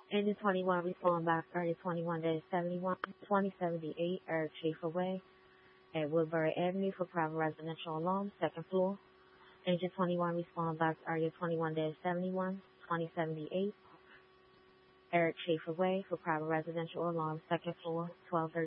Agent 21 respond by 3021-71-2078 Eric Schaefer Way at Woodbury Avenue for private residential alarm, second floor. Agent 21 respond by 3021-71-2078 Eric Schaefer Way for private residential alarm, second floor, 1230.